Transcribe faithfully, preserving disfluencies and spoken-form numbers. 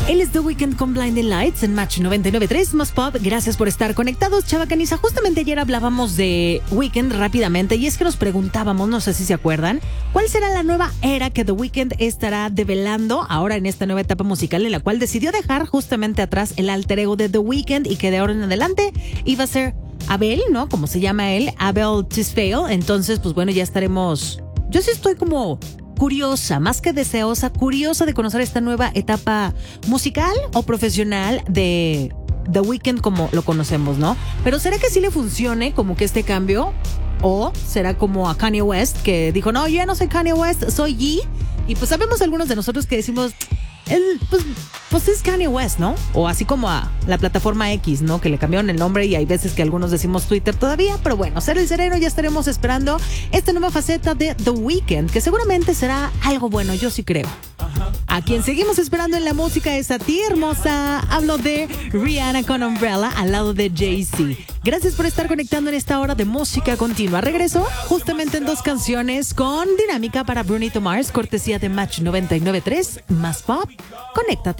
Él es The Weeknd con Blinding Lights en Match noventa y nueve punto tres más Pop. Gracias por estar conectados, Chava Caniza. Justamente ayer hablábamos de Weeknd rápidamente y es que nos preguntábamos, no sé si se acuerdan, ¿cuál será la nueva era que The Weeknd estará develando ahora en esta nueva etapa musical en la cual decidió dejar justamente atrás el alter ego de The Weeknd y que de ahora en adelante iba a ser Abel, ¿no? Como se llama él, Abel Tisfail. Entonces, pues bueno, ya estaremos... Yo sí estoy como... curiosa, más que deseosa, curiosa de conocer esta nueva etapa musical o profesional de The Weeknd como lo conocemos, ¿no? Pero ¿será que sí le funcione como que este cambio? ¿O será como a Kanye West que dijo, no, yo ya no soy Kanye West, soy Ye? Y pues sabemos algunos de nosotros que decimos, él, pues, pues es Kanye West, ¿no? O así como a la plataforma X, ¿no? Que le cambiaron el nombre y hay veces que algunos decimos Twitter todavía, pero bueno, ser el sereno, ya estaremos esperando esta nueva faceta de The Weeknd, que seguramente será algo bueno, yo sí creo. A quien seguimos esperando en la música es a ti, hermosa. Hablo de Rihanna con Umbrella al lado de Jay-Z. Gracias por estar conectando en esta hora de música continua. Regreso justamente en dos canciones con Dinámica para Brunito Mars, cortesía de Match noventa y nueve punto tres más Pop. Conéctate.